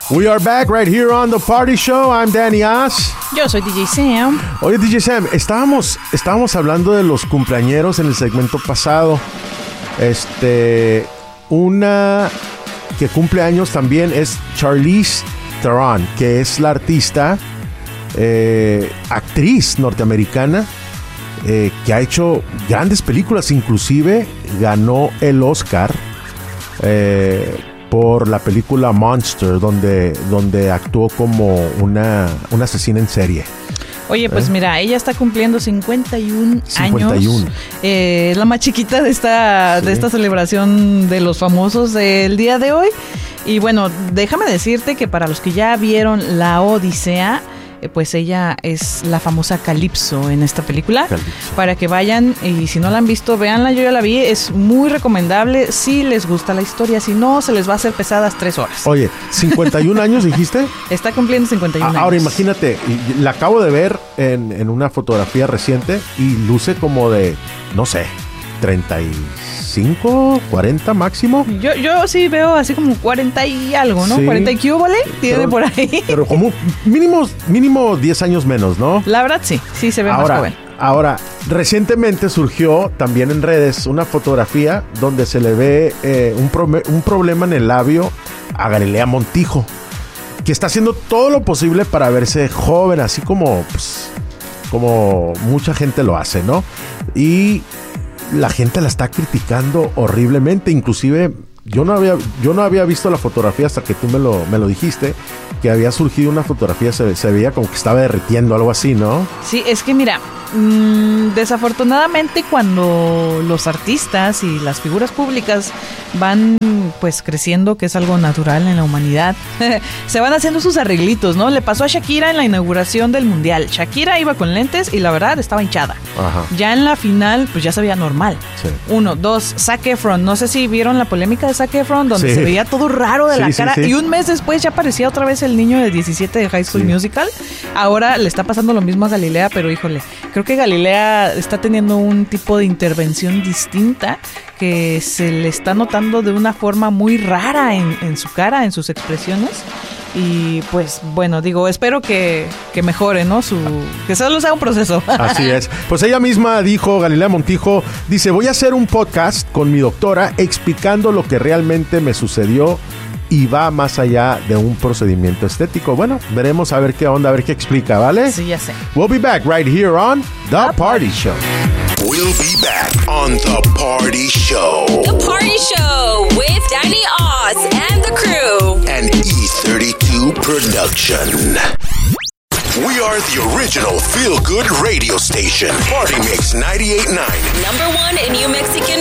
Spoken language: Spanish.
We are back right here on The Party Show. I'm Danny Oz. Yo soy DJ Sam. Oye, DJ Sam, estábamos hablando de los cumpleañeros en el segmento pasado. Una que cumple años también es Charlize Theron, que es la artista, actriz norteamericana, que ha hecho grandes películas. Inclusive ganó el Oscar por la película Monster, donde actuó como una asesina en serie. Oye, pues mira, ella está cumpliendo 51 años. Es la más chiquita de esta celebración de los famosos del día de hoy. Y bueno, déjame decirte que para los que ya vieron La Odisea, pues ella es la famosa Calypso en esta película. Calypso. Para que vayan, y si no la han visto, véanla. Yo ya la vi, es muy recomendable si les gusta la historia. Si no, se les va a hacer pesadas 3 horas. Oye, 51 años dijiste. Está cumpliendo 51 años. Ahora imagínate, la acabo de ver en una fotografía reciente y luce como de, no sé, 35, 40 máximo. Yo sí veo así como 40 y algo, ¿no? Sí, 40 y ¿vale? Tiene por ahí. Pero como mínimo 10 años menos, ¿no? La verdad sí se ve más joven. Ahora, recientemente surgió también en redes una fotografía donde se le ve un problema en el labio a Galilea Montijo, que está haciendo todo lo posible para verse joven, así como mucha gente lo hace, ¿no? Y la gente la está criticando horriblemente. Inclusive yo no había visto la fotografía hasta que tú me lo dijiste, que había surgido una fotografía, se veía como que estaba derritiendo, algo así, ¿no? Sí, es que mira, desafortunadamente cuando los artistas y las figuras públicas van pues creciendo, que es algo natural en la humanidad, se van haciendo sus arreglitos, ¿no? Le pasó a Shakira en la inauguración del Mundial. Shakira iba con lentes y la verdad estaba hinchada. Ajá. Ya en la final pues ya se veía normal. Sí. 1, 2, Zac Efron, no sé si vieron la polémica de Zac Efron, donde se veía todo raro de la cara, y un mes después ya parecía otra vez el niño de 17 de High School Musical. Ahora le está pasando lo mismo a Galilea, pero híjole, creo que Galilea está teniendo un tipo de intervención distinta que se le está notando de una forma muy rara en su cara, en sus expresiones. Y pues bueno, digo, espero que mejore, ¿no? Que solo sea un proceso. Así es. Pues ella misma dijo, Galilea Montijo, dice: voy a hacer un podcast con mi doctora explicando lo que realmente me sucedió y va más allá de un procedimiento estético. Bueno, veremos a ver qué onda, a ver qué explica, ¿vale? Sí, ya sé. We'll be back right here on The Party Show. We'll be back on The Party Show. The Party Show with Danny Oz and the crew. An E32 production. We are the original feel-good radio station. Party Mix 98.9. #1 in New Mexico